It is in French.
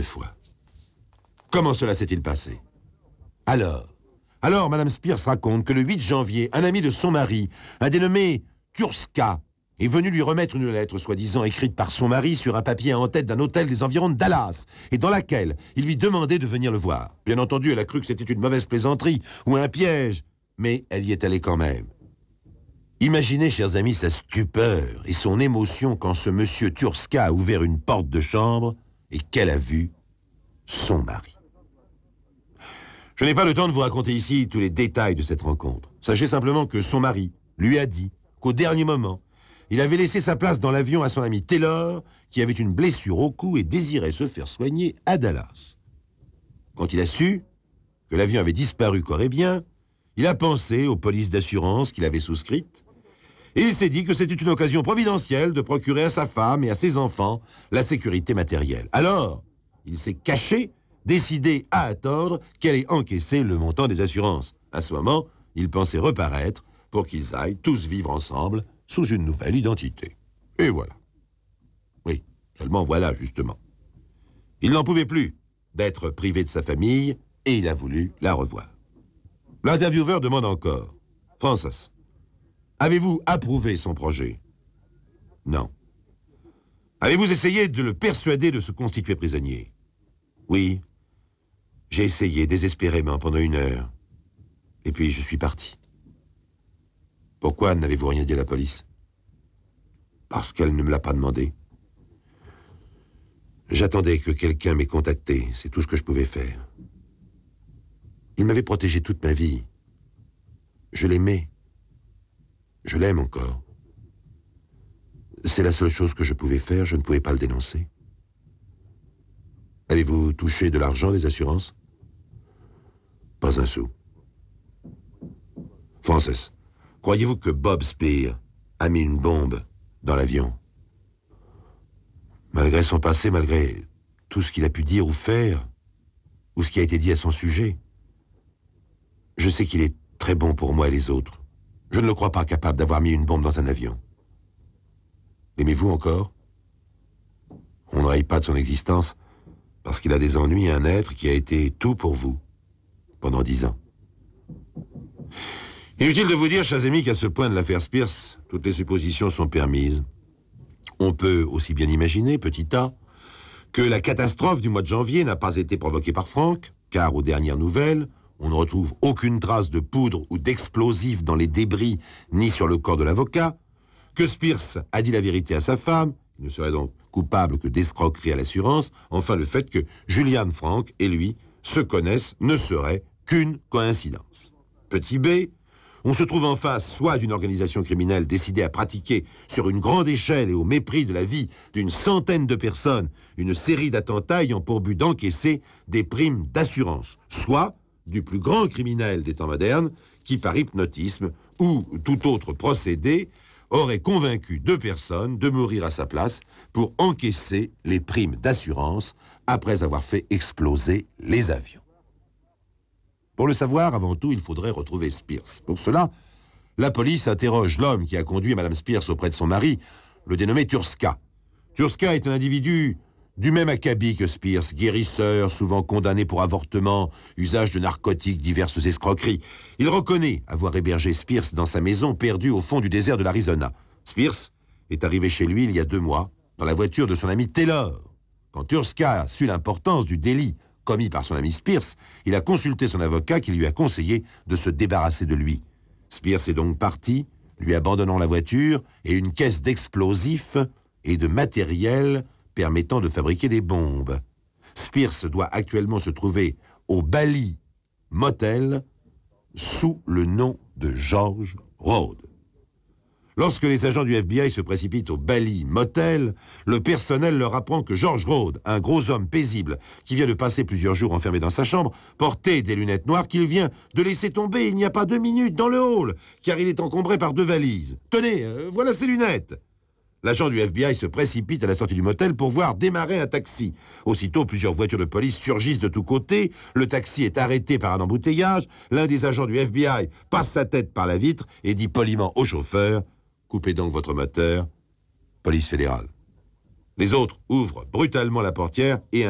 fois. Comment cela s'est-il passé? Alors, Madame Spears raconte que le 8 janvier, un ami de son mari, un dénommé Turska, est venu lui remettre une lettre soi-disant écrite par son mari sur un papier en tête d'un hôtel des environs de Dallas, et dans laquelle il lui demandait de venir le voir. Bien entendu, elle a cru que c'était une mauvaise plaisanterie ou un piège, mais elle y est allée quand même. Imaginez, chers amis, sa stupeur et son émotion quand ce monsieur Turska a ouvert une porte de chambre et qu'elle a vu son mari. Je n'ai pas le temps de vous raconter ici tous les détails de cette rencontre. Sachez simplement que son mari lui a dit qu'au dernier moment, il avait laissé sa place dans l'avion à son ami Taylor, qui avait une blessure au cou et désirait se faire soigner à Dallas. Quand il a su que l'avion avait disparu corps et bien, il a pensé aux polices d'assurance qu'il avait souscrites, et il s'est dit que c'était une occasion providentielle de procurer à sa femme et à ses enfants la sécurité matérielle. Alors, il s'est caché, décidé à attendre qu'elle ait encaissé le montant des assurances. À ce moment, il pensait reparaître pour qu'ils aillent tous vivre ensemble sous une nouvelle identité. Et voilà. Oui, seulement voilà, justement. Il n'en pouvait plus d'être privé de sa famille et il a voulu la revoir. L'intervieweur demande encore. « Frances, avez-vous approuvé son projet? » « Non. » « Avez-vous essayé de le persuader de se constituer prisonnier? » « Oui. J'ai essayé désespérément pendant 1 heure. Et puis je suis parti. » « Pourquoi n'avez-vous rien dit à la police? » « Parce qu'elle ne me l'a pas demandé. J'attendais que quelqu'un m'ait contacté, c'est tout ce que je pouvais faire. Il m'avait protégé toute ma vie. Je l'aimais. Je l'aime encore. C'est la seule chose que je pouvais faire, je ne pouvais pas le dénoncer. Avez-vous touché de l'argent des assurances? Pas un sou. Frances, croyez-vous que Bob Spear a mis une bombe dans l'avion? Malgré son passé, malgré tout ce qu'il a pu dire ou faire, ou ce qui a été dit à son sujet, je sais qu'il est très bon pour moi et les autres. Je ne le crois pas capable d'avoir mis une bombe dans un avion. L'aimez-vous encore? On ne raille pas de son existence parce qu'il a des ennuis, un être qui a été tout pour vous pendant 10 ans. Inutile de vous dire, chers amis, qu'à ce point de l'affaire Spears, toutes les suppositions sont permises. On peut aussi bien imaginer, petit a, que la catastrophe du mois de janvier n'a pas été provoquée par Frank, car aux dernières nouvelles, on ne retrouve aucune trace de poudre ou d'explosif dans les débris ni sur le corps de l'avocat, que Spears a dit la vérité à sa femme, il ne serait donc coupable que d'escroquerie à l'assurance, enfin le fait que Julian Frank et lui se connaissent ne serait qu'une coïncidence. Petit b, on se trouve en face soit d'une organisation criminelle décidée à pratiquer sur une grande échelle et au mépris de la vie d'une centaine de personnes une série d'attentats ayant pour but d'encaisser des primes d'assurance, soit du plus grand criminel des temps modernes qui, par hypnotisme ou tout autre procédé, aurait convaincu 2 personnes de mourir à sa place pour encaisser les primes d'assurance après avoir fait exploser les avions. Pour le savoir, avant tout, il faudrait retrouver Spears. Pour cela, la police interroge l'homme qui a conduit Mme Spears auprès de son mari, le dénommé Turska. Turska est un individu du même acabit que Spears, guérisseur, souvent condamné pour avortement, usage de narcotiques, diverses escroqueries. Il reconnaît avoir hébergé Spears dans sa maison perdue au fond du désert de l'Arizona. Spears est arrivé chez lui il y a 2 mois, dans la voiture de son ami Taylor. Quand Turska a su l'importance du délit commis par son ami Spears, il a consulté son avocat qui lui a conseillé de se débarrasser de lui. Spears est donc parti, lui abandonnant la voiture et une caisse d'explosifs et de matériel permettant de fabriquer des bombes. Spears doit actuellement se trouver au Bali Motel sous le nom de George Rhodes. Lorsque les agents du FBI se précipitent au Bali Motel, le personnel leur apprend que George Rhodes, un gros homme paisible qui vient de passer plusieurs jours enfermé dans sa chambre, portait des lunettes noires qu'il vient de laisser tomber il n'y a pas 2 minutes dans le hall, car il est encombré par 2 valises. Tenez, voilà ses lunettes. L'agent du FBI se précipite à la sortie du motel pour voir démarrer un taxi. Aussitôt, plusieurs voitures de police surgissent de tous côtés. Le taxi est arrêté par un embouteillage. L'un des agents du FBI passe sa tête par la vitre et dit poliment au chauffeur « Coupez donc votre moteur, police fédérale ». Les autres ouvrent brutalement la portière et